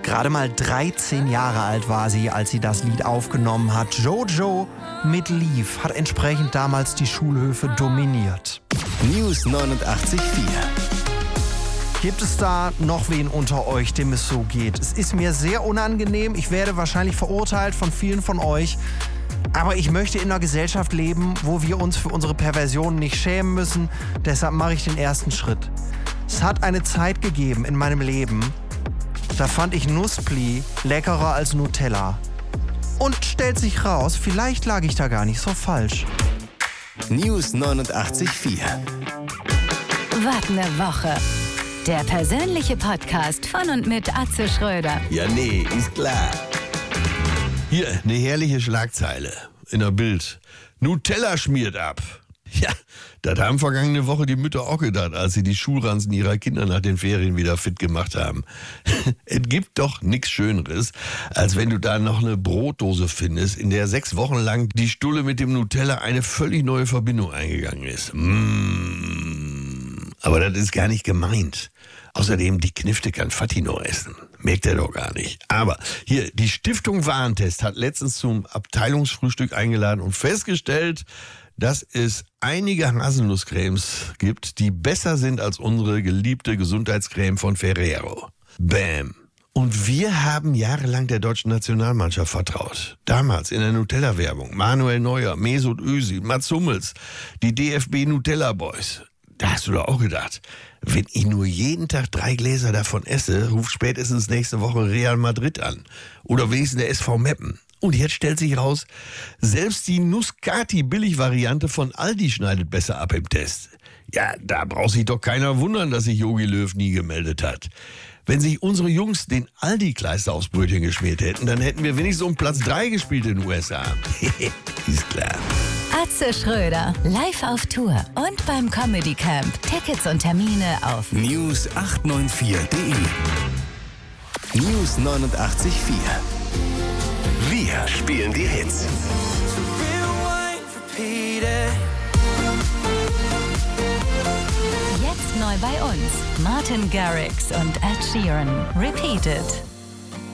Gerade mal 13 Jahre alt war sie, als sie das Lied aufgenommen hat. Jojo mit Lief hat entsprechend damals die Schulhöfe dominiert. News 89.4. Gibt es da noch wen unter euch, dem es so geht? Es ist mir sehr unangenehm. Ich werde wahrscheinlich verurteilt von vielen von euch. Aber ich möchte in einer Gesellschaft leben, wo wir uns für unsere Perversionen nicht schämen müssen. Deshalb mache ich den ersten Schritt. Es hat eine Zeit gegeben in meinem Leben, da fand ich Nusspli leckerer als Nutella. Und stellt sich raus, vielleicht lag ich da gar nicht so falsch. News 89.4. Was ne Woche. Der persönliche Podcast von und mit Atze Schröder. Ja, nee, ist klar. Hier, eine herrliche Schlagzeile in der Bild. Nutella schmiert ab. Ja, das haben vergangene Woche die Mütter auch gedacht, als sie die Schulranzen ihrer Kinder nach den Ferien wieder fit gemacht haben. Es gibt doch nichts Schöneres, als wenn du da noch eine Brotdose findest, in der 6 Wochen lang die Stulle mit dem Nutella eine völlig neue Verbindung eingegangen ist. Aber das ist gar nicht gemeint. Außerdem, die Knifte kann Fatih noch essen. Merkt er doch gar nicht. Aber hier, die Stiftung Warentest hat letztens zum Abteilungsfrühstück eingeladen und festgestellt, dass es einige Haselnusscremes gibt, die besser sind als unsere geliebte Gesundheitscreme von Ferrero. Bam. Und wir haben jahrelang der deutschen Nationalmannschaft vertraut. Damals in der Nutella-Werbung. Manuel Neuer, Mesut Özil, Mats Hummels, die DFB Nutella Boys. Da hast du doch auch gedacht, wenn ich nur jeden Tag 3 Gläser davon esse, ruft spätestens nächste Woche Real Madrid an. Oder wenigstens der SV Meppen. Und jetzt stellt sich raus, selbst die Nuskati-Billig-Variante von Aldi schneidet besser ab im Test. Ja, da braucht sich doch keiner wundern, dass sich Jogi Löw nie gemeldet hat. Wenn sich unsere Jungs den Aldi-Kleister aufs Brötchen geschmiert hätten, dann hätten wir wenigstens um Platz 3 gespielt in den USA. Ist klar. Atze Schröder, live auf Tour und beim Comedy Camp. Tickets und Termine auf News894.de. News 89.4. Wir spielen die Hits. Jetzt neu bei uns. Martin Garrix und Ed Sheeran. Repeat It.